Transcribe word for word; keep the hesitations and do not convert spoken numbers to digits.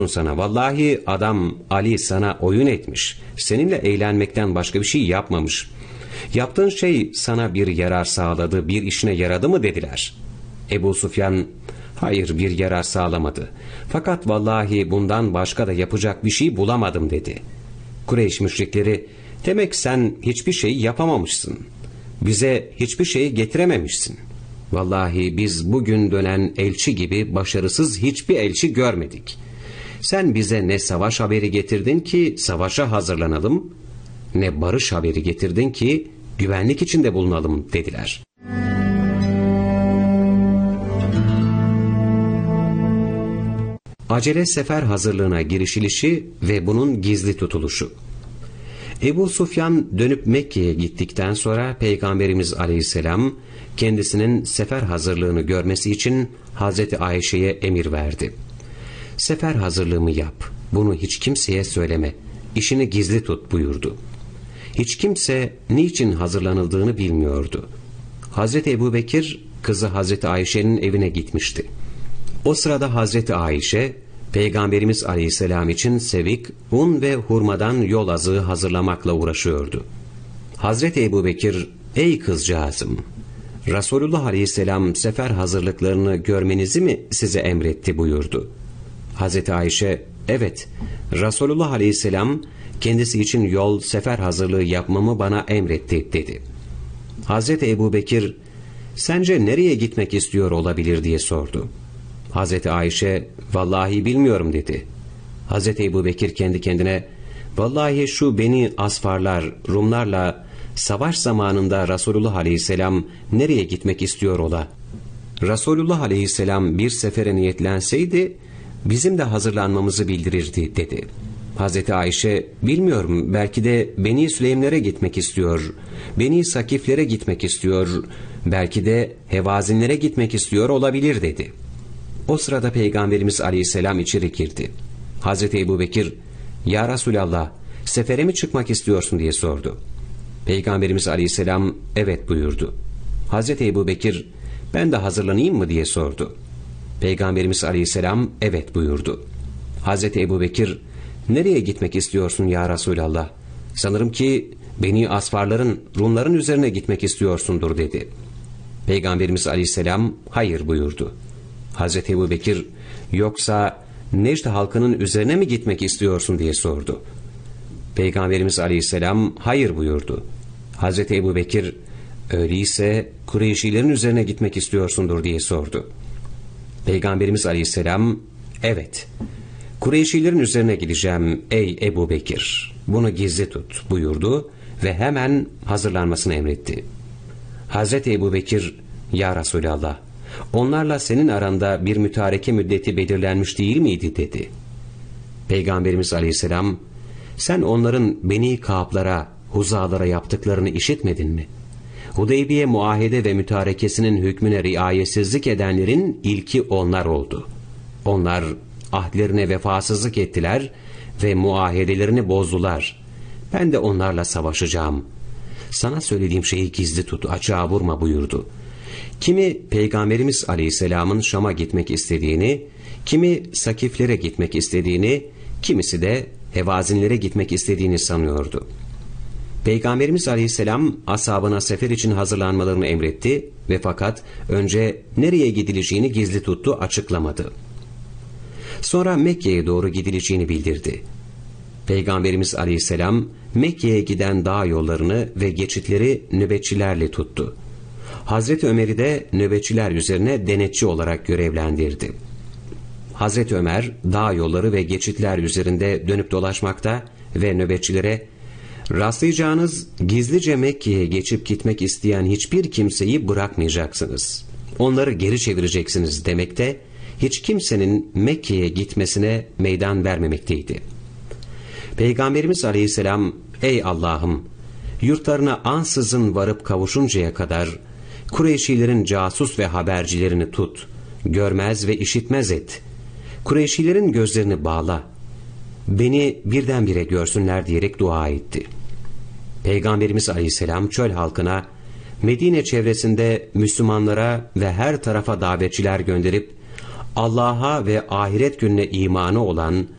sana, vallahi adam Ali sana oyun etmiş, seninle eğlenmekten başka bir şey yapmamış. Yaptığın şey sana bir yarar sağladı, bir işine yaradı mı dediler. Ebu Süfyan, hayır, bir yarar sağlamadı. Fakat vallahi bundan başka da yapacak bir şey bulamadım dedi. Kureyş müşrikleri, demek sen hiçbir şey yapamamışsın. Bize hiçbir şey getirememişsin. Vallahi biz bugün dönen elçi gibi başarısız hiçbir elçi görmedik. Sen bize ne savaş haberi getirdin ki savaşa hazırlanalım, ne barış haberi getirdin ki güvenlik içinde bulunalım dediler. Acele sefer hazırlığına girişilişi ve bunun gizli tutuluşu. Ebu Süfyan dönüp Mekke'ye gittikten sonra Peygamberimiz Aleyhisselam kendisinin sefer hazırlığını görmesi için Hazreti Ayşe'ye emir verdi. Sefer hazırlığımı yap, bunu hiç kimseye söyleme, işini gizli tut buyurdu. Hiç kimse niçin hazırlanıldığını bilmiyordu. Hazreti Ebubekir kızı Hazreti Ayşe'nin evine gitmişti. O sırada Hazreti Ayşe, Peygamberimiz Aleyhisselam için sevik, un ve hurmadan yol azığı hazırlamakla uğraşıyordu. Hazreti Ebubekir, ey kızcağızım, Resulullah Aleyhisselam sefer hazırlıklarını görmenizi mi size emretti buyurdu. Hazreti Ayşe, evet, Resulullah Aleyhisselam kendisi için yol, sefer hazırlığı yapmamı bana emretti dedi. Hazreti Ebubekir, sence nereye gitmek istiyor olabilir diye sordu. Hazreti Ayşe, vallahi bilmiyorum dedi. Hazreti Ebubekir kendi kendine, vallahi şu Beni Asfarlar, Rumlarla savaş zamanında Resulullah Aleyhisselam nereye gitmek istiyor ola? Resulullah Aleyhisselam bir sefere niyetlenseydi, bizim de hazırlanmamızı bildirirdi dedi. Hazreti Ayşe, bilmiyorum, belki de Beni Süleymlere gitmek istiyor, Beni Sakiflere gitmek istiyor, belki de Hevazinlere gitmek istiyor olabilir dedi. O sırada Peygamberimiz Aleyhisselam içeri girdi. Hazreti Ebubekir, ya Resulallah, sefere mi çıkmak istiyorsun diye sordu. Peygamberimiz Aleyhisselam, evet buyurdu. Hazreti Ebubekir, ben de hazırlanayım mı diye sordu. Peygamberimiz Aleyhisselam, evet buyurdu. Hazreti Ebubekir, nereye gitmek istiyorsun ya Resulallah? Sanırım ki Beni Asfarların, Rumların üzerine gitmek istiyorsundur dedi. Peygamberimiz Aleyhisselam, hayır buyurdu. Hazreti Ebubekir, yoksa Necd halkının üzerine mi gitmek istiyorsun diye sordu. Peygamberimiz Aleyhisselam, hayır buyurdu. Hazreti Ebubekir, öyleyse Kureyşilerin üzerine gitmek istiyorsundur diye sordu. Peygamberimiz Aleyhisselam, evet, Kureyşilerin üzerine gideceğim ey Ebubekir, bunu gizli tut buyurdu ve hemen hazırlanmasını emretti. Hazreti Ebubekir, ya Resulallah, onlarla senin aranda bir mütareke müddeti belirlenmiş değil miydi dedi. Peygamberimiz Aleyhisselam, sen onların Beni Kâb'lara, Huzalara yaptıklarını işitmedin mi? Hudeybiye muahede ve mütarekesinin hükmüne riayetsizlik edenlerin ilki onlar oldu. Onlar ahdlerine vefasızlık ettiler ve muahedelerini bozdular. Ben de onlarla savaşacağım. Sana söylediğim şeyi gizli tut, açığa vurma buyurdu. Kimi Peygamberimiz Aleyhisselam'ın Şam'a gitmek istediğini, kimi Sakiflere gitmek istediğini, kimisi de Hevazinlere gitmek istediğini sanıyordu. Peygamberimiz Aleyhisselam ashabına sefer için hazırlanmalarını emretti ve fakat önce nereye gidileceğini gizli tuttu, açıklamadı. Sonra Mekke'ye doğru gidileceğini bildirdi. Peygamberimiz Aleyhisselam Mekke'ye giden dağ yollarını ve geçitleri nöbetçilerle tuttu. Hazreti Ömer'i de nöbetçiler üzerine denetçi olarak görevlendirdi. Hazreti Ömer dağ yolları ve geçitler üzerinde dönüp dolaşmakta ve nöbetçilere, rastlayacağınız gizlice Mekke'ye geçip gitmek isteyen hiçbir kimseyi bırakmayacaksınız, onları geri çevireceksiniz demekte, hiç kimsenin Mekke'ye gitmesine meydan vermemekteydi. Peygamberimiz Aleyhisselam, ey Allah'ım, yurtlarına ansızın varıp kavuşuncaya kadar Kureyşilerin casus ve habercilerini tut, görmez ve işitmez et. Kureyşilerin gözlerini bağla, beni birdenbire görsünler diyerek dua etti. Peygamberimiz Aleyhisselam çöl halkına, Medine çevresinde Müslümanlara ve her tarafa davetçiler gönderip, Allah'a ve ahiret gününe imanı olan